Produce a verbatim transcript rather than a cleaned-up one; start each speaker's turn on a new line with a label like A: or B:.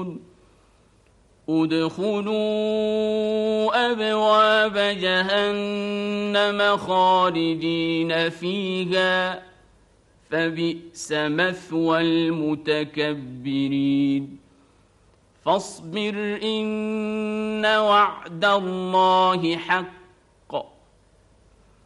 A: يعملون ادخلوا أبواب جهنم خالدين فيها فبئس مثوى المتكبرين فاصبر إن وعد الله حق